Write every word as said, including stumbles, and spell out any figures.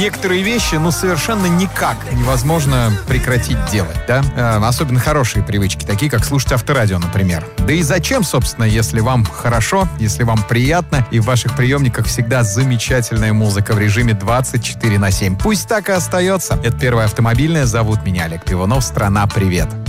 некоторые вещи, ну, совершенно никак невозможно прекратить делать, да? Э, особенно хорошие привычки, такие как слушать авторадио, например. Да и зачем, собственно, если вам хорошо, если вам приятно, и в ваших приемниках всегда замечательная музыка в режиме двадцать четыре на семь. Пусть так и остается. Это Первая автомобильная. Зовут меня Олег Пивунов. Страна, привет.